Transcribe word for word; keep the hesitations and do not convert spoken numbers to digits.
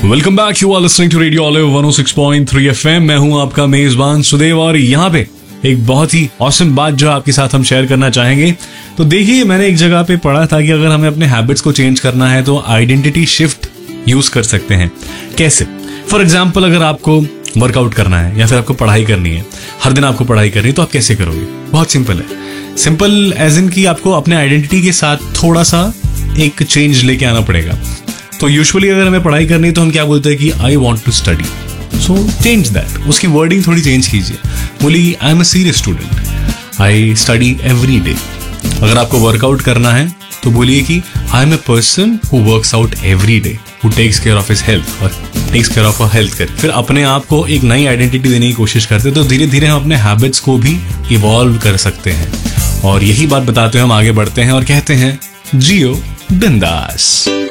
Welcome back, you are listening to radio olive one O six point three FM. मैं हूं आपका मेजबान सुदेव और यहाँ पे एक बहुत ही ऑसम बात जो आपके साथ हम शेयर करना चाहेंगे। तो देखिए, मैंने एक जगह पे पढ़ा था कि अगर हमें अपने हैबिट्स को चेंज करना है तो आइडेंटिटी शिफ्ट यूज कर सकते हैं। कैसे? फॉर एग्जाम्पल, अगर आपको वर्कआउट करना है या फिर आपको पढ़ाई करनी है, हर दिन आपको पढ़ाई करनी है, तो आप कैसे करोगे? बहुत सिंपल है। सिंपल एज इन की आपको अपने आइडेंटिटी के साथ थोड़ा सा एक चेंज लेके आना पड़ेगा। तो यूजुअली अगर हमें पढ़ाई करनी है तो हम क्या बोलते हैं कि I want to study, so change that. उसकी वर्डिंग थोड़ी चेंज कीजिए। बोली I am a serious student, I study every day. अगर आपको वर्कआउट करना है तो बोलिए कि I M a person who works out every day, who takes care of his health और takes care of a health care. फिर अपने आप को एक नई आइडेंटिटी देने की कोशिश करते हैं, तो धीरे धीरे हम अपने हैबिट्स को भी इवॉल्व कर सकते हैं। और यही बात बताते हुए हम आगे बढ़ते हैं और कहते हैं जियो बिंदास।